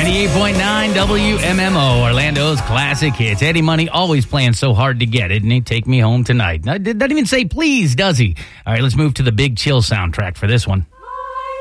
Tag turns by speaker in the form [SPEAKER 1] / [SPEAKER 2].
[SPEAKER 1] 98.9 WMMO, Orlando's classic hits. Eddie Money always playing so hard to get, isn't he? Take Me Home Tonight. Doesn't even say please, does he? All right, let's move to the Big Chill soundtrack for this one.